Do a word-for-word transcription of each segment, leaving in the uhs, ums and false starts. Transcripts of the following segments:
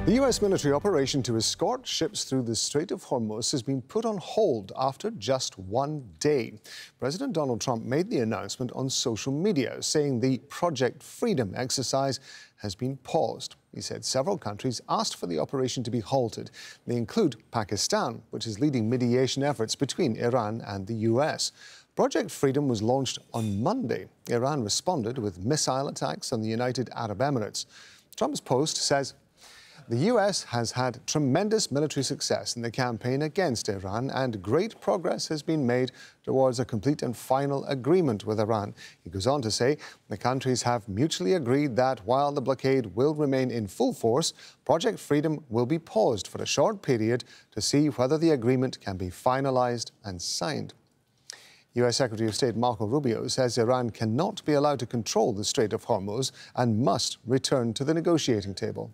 The U S military operation to escort ships through the Strait of Hormuz has been put on hold after just one day. President Donald Trump made the announcement on social media, saying the Project Freedom exercise has been paused. He said several countries asked for the operation to be halted. They include Pakistan, which is leading mediation efforts between Iran and the U S. Project Freedom was launched on Monday. Iran responded with missile attacks on the United Arab Emirates. Trump's post says the U S has had tremendous military success in the campaign against Iran, and great progress has been made towards a complete and final agreement with Iran. He goes on to say the countries have mutually agreed that while the blockade will remain in full force, Project Freedom will be paused for a short period to see whether the agreement can be finalized and signed. U S Secretary of State Marco Rubio says Iran cannot be allowed to control the Strait of Hormuz and must return to the negotiating table.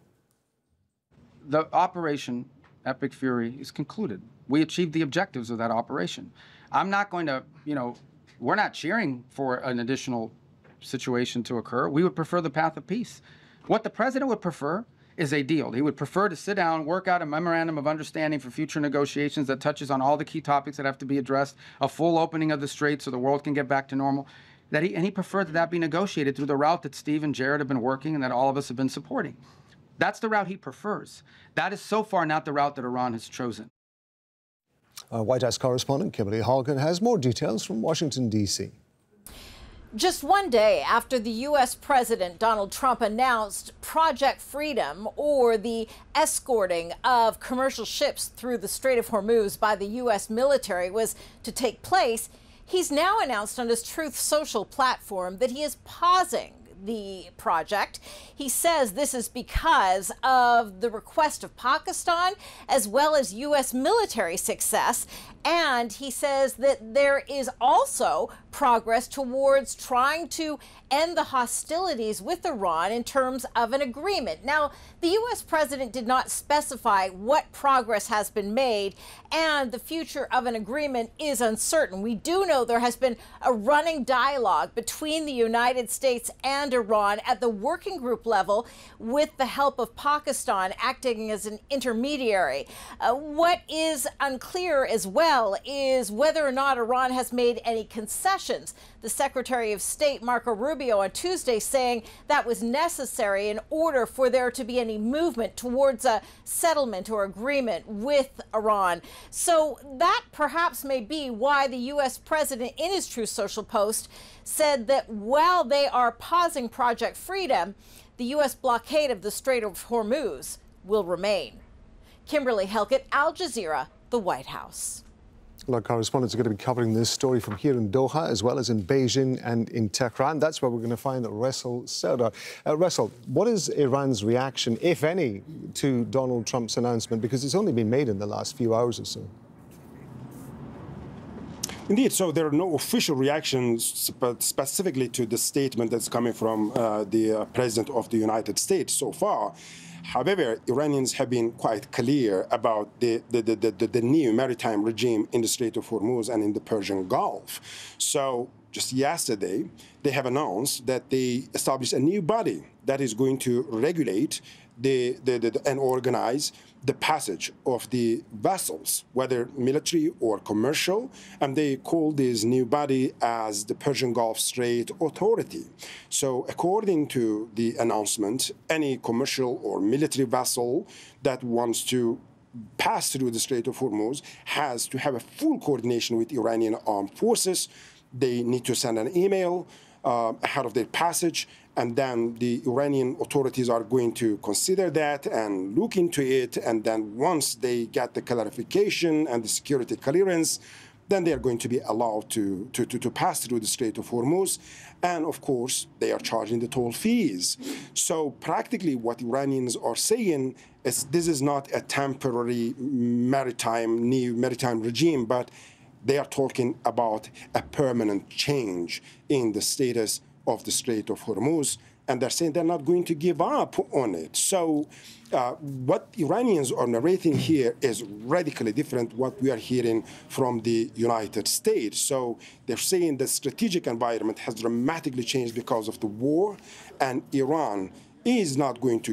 The operation, Epic Fury, is concluded. We achieved the objectives of that operation. I'm not going to, you know, we're not cheering for an additional situation to occur. We would prefer the path of peace. What the president would prefer is a deal. He would prefer to sit down, work out a memorandum of understanding for future negotiations that touches on all the key topics that have to be addressed, a full opening of the strait so the world can get back to normal. That he, and he preferred that that be negotiated through the route that Steve and Jared have been working and that all of us have been supporting. That's the route he prefers. That is so far not the route that Iran has chosen. Our White House correspondent Kimberly Halkin has more details from Washington, D C Just one day after the U S President Donald Trump announced Project Freedom, or the escorting of commercial ships through the Strait of Hormuz by the U S military, was to take place, he's now announced on his Truth Social platform that he is pausing the project. He says this is because of the request of Pakistan as well as U S military success. And he says that there is also progress towards trying to end the hostilities with Iran in terms of an agreement. Now, the U S president did not specify what progress has been made, and the future of an agreement is uncertain. We do know there has been a running dialogue between the United States and Iran at the working group level, with the help of Pakistan acting as an intermediary. Uh, what is unclear as well is whether or not Iran has made any concessions. The Secretary of State, Marco Rubio, on Tuesday saying that was necessary in order for there to be any movement towards a settlement or agreement with Iran. So that perhaps may be why the U S president, in his Truth Social post, said that while they are pausing Project Freedom, the U S blockade of the Strait of Hormuz will remain. Kimberly Halkin, Al Jazeera, the White House. Our correspondents are going to be covering this story from here in Doha, as well as in Beijing and in Tehran. That's where we're going to find Ressel Serdar. Uh, Ressel, what is Iran's reaction, if any, to Donald Trump's announcement? Because it's only been made in the last few hours or so. Indeed, so there are no official reactions, but specifically to the statement that's coming from uh, the uh, President of the United States so far. However, Iranians have been quite clear about the, the, the, the, the new maritime regime in the Strait of Hormuz and in the Persian Gulf. So just yesterday, they have announced that they established a new body that is going to regulate the, the, the, and organize the passage of the vessels, whether military or commercial, and they call this new body as the Persian Gulf Strait Authority. So according to the announcement, any commercial or military vessel that wants to pass through the Strait of Hormuz has to have a full coordination with Iranian armed forces. They need to send an email uh, ahead of their passage, and then the Iranian authorities are going to consider that and look into it. And then once they get the clarification and the security clearance, then they are going to be allowed to, to, to, to pass through the Strait of Hormuz. And of course, they are charging the toll fees. So practically what Iranians are saying is this is not a temporary maritime, new maritime regime, but they are talking about a permanent change in the status of the Strait of Hormuz, and they're saying they're not going to give up on it. So uh, what Iranians are narrating here is radically different what we are hearing from the United States. So they're saying the strategic environment has dramatically changed because of the war, and Iran is not going to